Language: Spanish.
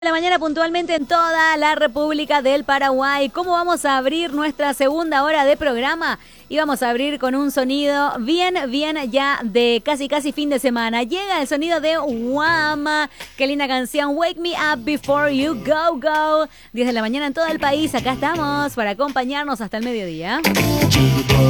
De la mañana puntualmente en toda la República del Paraguay. ¿Cómo vamos a abrir nuestra segunda hora de programa? Y vamos a abrir con un sonido bien ya de casi fin de semana. Llega el sonido de Wham. Qué linda canción. Wake Me Up Before You Go. 10 de la mañana en todo el país. Acá estamos para acompañarnos hasta el mediodía.